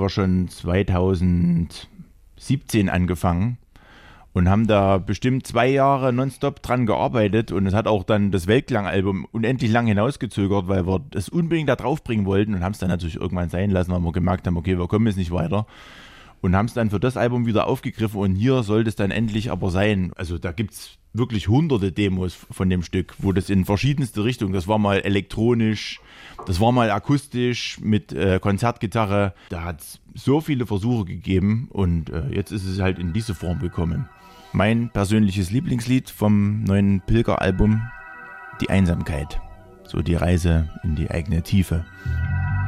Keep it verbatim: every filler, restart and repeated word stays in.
wir schon zweitausendsiebzehn angefangen und haben da bestimmt zwei Jahre nonstop dran gearbeitet und es hat auch dann das Weltklang-Album unendlich lang hinausgezögert, weil wir das unbedingt da draufbringen wollten und haben es dann natürlich irgendwann sein lassen, weil wir gemerkt haben, okay, wir kommen jetzt nicht weiter. Und haben es dann für das Album wieder aufgegriffen und hier sollte es dann endlich aber sein. Also da gibt es wirklich hunderte Demos von dem Stück, wo das in verschiedenste Richtungen, das war mal elektronisch, das war mal akustisch mit äh, Konzertgitarre. Da hat es so viele Versuche gegeben und äh, jetzt ist es halt in diese Form gekommen. Mein persönliches Lieblingslied vom neuen Pilger-Album, Die Einsamkeit. So die Reise in die eigene Tiefe.